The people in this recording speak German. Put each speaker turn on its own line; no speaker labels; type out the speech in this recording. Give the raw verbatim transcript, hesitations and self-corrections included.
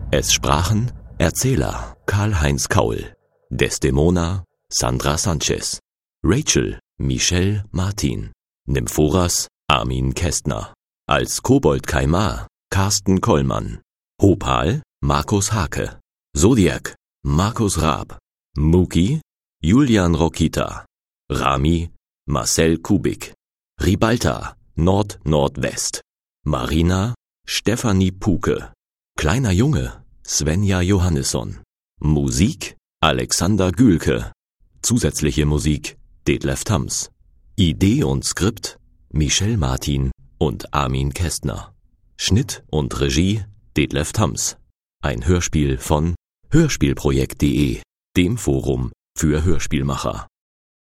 Es sprachen Erzähler Karl-Heinz Kaul, Desdemona Sandra Sanchez, Rachel Michelle Martin, Nymphoras Armin Kästner, als Kobold Kaimar Carsten Kollmann, Hopal Markus Hake, Zodiac Markus Raab, Muki Julian Rokita, Rami Marcel Kubik, Ribalta Nord-Nordwest, Marina Stefanie Puke, Kleiner Junge Svenja Johannesson, Musik Alexander Gülke, zusätzliche Musik Detlef Tams, Idee und Skript Michelle Martin und Armin Kästner, Schnitt und Regie Detlef Tams. Ein Hörspiel von hörspielprojekt punkt de, dem Forum für Hörspielmacher.